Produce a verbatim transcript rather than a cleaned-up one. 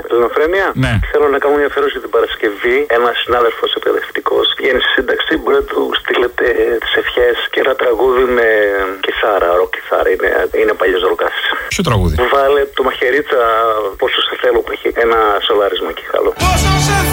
Ελληνοφρένεια. Ναι. Θέλω να κάνω μια αφιέρωση την Παρασκευή. Ένα συνάδελφο εκπαιδευτικό βγαίνει στη σύνταξη. Μπορεί να του στείλετε τι ευχέ και ένα τραγούδι με κιθάρα, ροκ κιθάρα. Είναι, είναι παλιέ ροκάσει. Ποιο τραγούδι? Βάλε το μαχαιρίτσα, πόσο σε θέλω, που έχει ένα σολάρισμα εκεί. Καλό.